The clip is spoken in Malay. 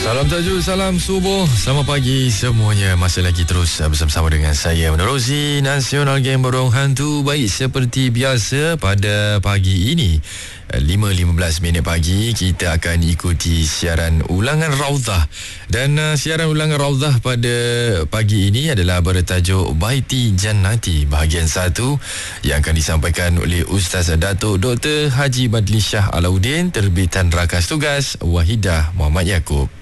Salam tajuk, salam subuh, selamat pagi semuanya. Masih lagi terus bersama dengan saya menerusi Nasional Game Borong Hantu. Baik, seperti biasa pada pagi ini 5.15 pagi kita akan ikuti siaran ulangan Raudhah. Dan siaran ulangan Raudhah pada pagi ini adalah bertajuk Baiti Jannati bahagian 1 yang akan disampaikan oleh Ustaz Datuk Dr. Haji Badli Shah Alauddin, terbitan Rakas Tugas Wahidah Muhammad Yaakob.